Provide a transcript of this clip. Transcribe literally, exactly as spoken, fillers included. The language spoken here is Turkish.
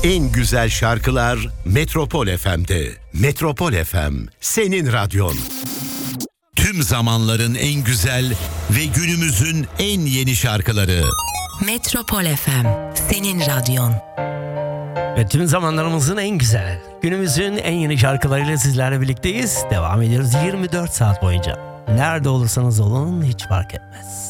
En güzel şarkılar Metropol F M'de. Metropol F M, senin radyon. Tüm zamanların en güzel ve günümüzün en yeni şarkıları. Metropol F M, senin radyon. Ve tüm zamanlarımızın en güzel, günümüzün en yeni şarkılarıyla sizlerle birlikteyiz. Devam ediyoruz yirmi dört saat boyunca. Nerede olursanız olun hiç fark etmez.